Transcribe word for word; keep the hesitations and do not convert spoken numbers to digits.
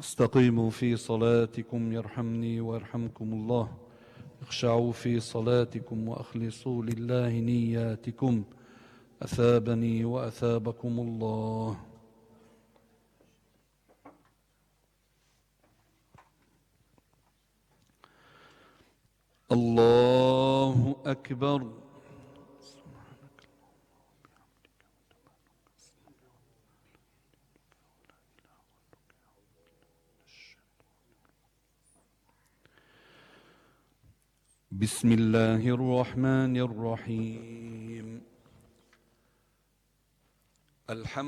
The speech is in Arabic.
استقيموا في صلاتكم يرحمني ويرحمكم الله. اخشعوا في صلاتكم وأخلصوا لله نياتكم. أثابني وأثابكم الله. الله أكبر. بسم الله الرحمن الرحيم.